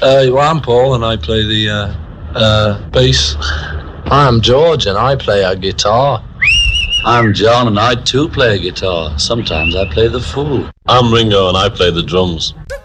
Well, I'm Paul, and I play the bass. I'm George, and I play a guitar. I'm John, and I too play a guitar. Sometimes I play the fool. I'm Ringo, and I play the drums.